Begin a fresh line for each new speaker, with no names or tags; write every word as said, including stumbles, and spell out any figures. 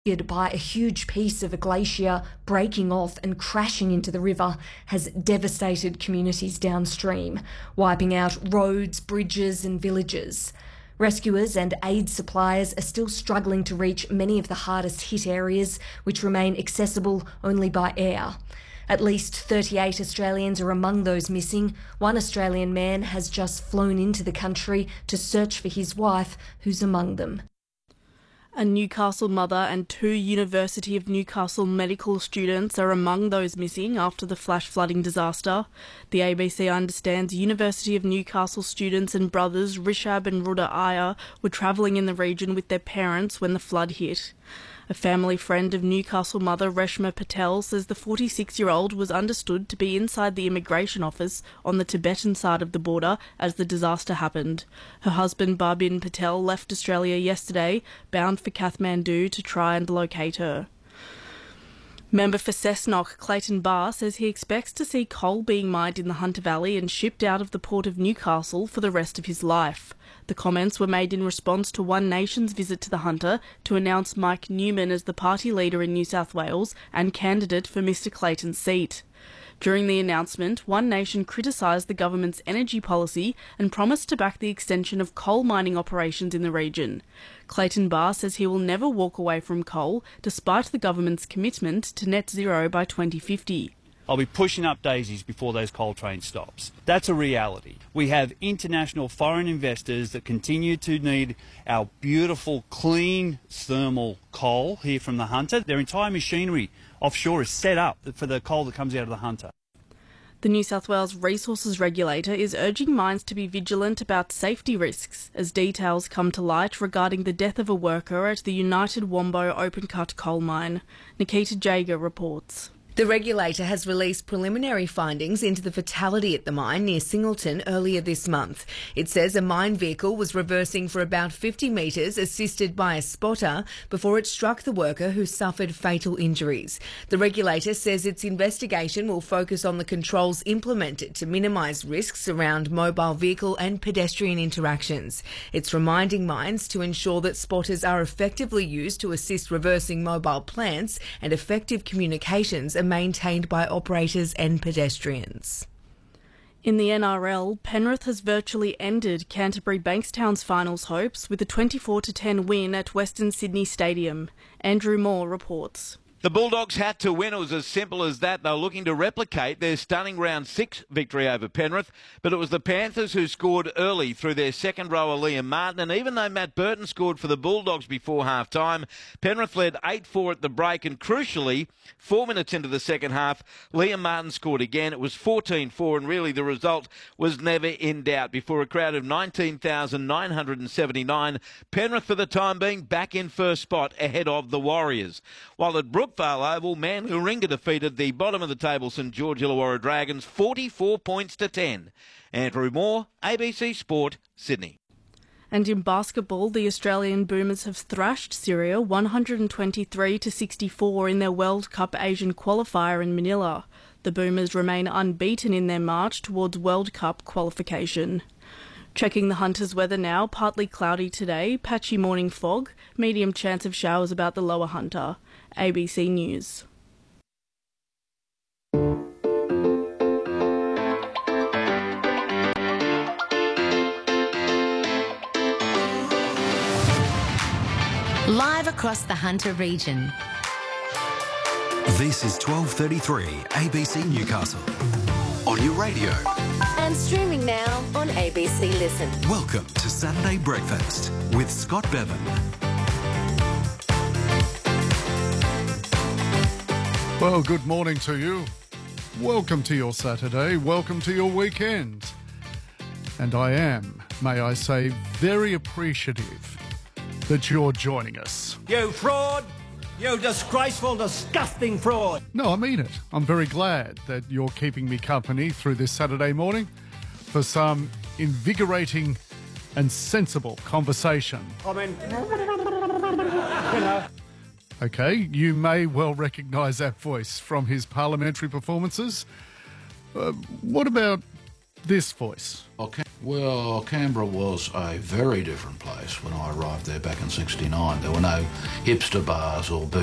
by a huge piece of a glacier breaking off and crashing into the river has devastated communities downstream, wiping out roads, bridges and villages. Rescuers and aid suppliers are still struggling to reach many of the hardest hit areas, which remain accessible only by air. At least thirty-eight Australians are among those missing. One Australian man has just flown into the country to search for his wife, who's among them.
A Newcastle mother and two University of Newcastle medical students are among those missing after the flash flooding disaster. The A B C understands University of Newcastle students and brothers Rishab and Ruda Iyer were travelling in the region with their parents when the flood hit. A family friend of Newcastle mother Reshma Patel says the forty-six-year-old was understood to be inside the immigration office on the Tibetan side of the border as the disaster happened. Her husband Barbin Patel left Australia yesterday, bound for Kathmandu to try and locate her. Member for Cessnock, Clayton Barr, says he expects to see coal being mined in the Hunter Valley and shipped out of the port of Newcastle for the rest of his life. The comments were made in response to One Nation's visit to the Hunter to announce Mike Newman as the party leader in New South Wales and candidate for Mister Clayton's seat. During the announcement, One Nation criticised the government's energy policy and promised to back the extension of coal mining operations in the region. Clayton Barr says he will never walk away from coal, despite the government's commitment to net zero by twenty fifty.
I'll be pushing up daisies before those coal train stops. That's a reality. We have international foreign investors that continue to need our beautiful, clean thermal coal here from the Hunter. Their entire machinery offshore is set up for the coal that comes out of the Hunter.
The New South Wales Resources Regulator is urging mines to be vigilant about safety risks as details come to light regarding the death of a worker at the United Wombo open-cut coal mine. Nikita Jager reports.
The regulator has released preliminary findings into the fatality at the mine near Singleton earlier this month. It says a mine vehicle was reversing for about fifty metres, assisted by a spotter, before it struck the worker who suffered fatal injuries. The regulator says its investigation will focus on the controls implemented to minimise risks around mobile vehicle and pedestrian interactions. It's reminding mines to ensure that spotters are effectively used to assist reversing mobile plants and effective communications are maintained by operators and pedestrians.
In the N R L, Penrith has virtually ended Canterbury Bankstown's finals hopes with a twenty-four to ten win at Western Sydney Stadium. Andrew Moore reports.
The Bulldogs had to win. It was as simple as that. They were looking to replicate their stunning round six victory over Penrith, but it was the Panthers who scored early through their second rower Liam Martin, and even though Matt Burton scored for the Bulldogs before half-time, Penrith led eight four at the break, and crucially, four minutes into the second half, Liam Martin scored again. It was fourteen four, and really the result was never in doubt. Before a crowd of nineteen thousand nine hundred seventy-nine, Penrith for the time being back in first spot ahead of the Warriors. While at Brookvale Oval, Manuringa defeated the bottom of the table St George Illawarra Dragons forty-four points to ten. Andrew Moore, A B C Sport, Sydney.
And in basketball, the Australian Boomers have thrashed Syria one hundred twenty-three to sixty-four in their World Cup Asian qualifier in Manila. The Boomers remain unbeaten in their march towards World Cup qualification. Checking the Hunters' weather now, partly cloudy today, patchy morning fog, medium chance of showers about the lower Hunter. A B C News.
Live across the Hunter region.
This is twelve thirty-three A B C Newcastle. On your radio.
And streaming now on A B C Listen.
Welcome to Saturday Breakfast with Scott Bevan.
Well, good morning to you. Welcome to your Saturday. Welcome to your weekend. And I am, may I say, very appreciative that you're joining us.
You fraud! You disgraceful, disgusting fraud!
No, I mean it. I'm very glad that you're keeping me company through this Saturday morning for some invigorating and sensible conversation.
I mean, you know.
Okay, you may well recognise that voice from his parliamentary performances. Uh, what about this voice.
Okay. Well, Canberra was a very different place when I arrived there back in sixty-nine. There were no hipster bars or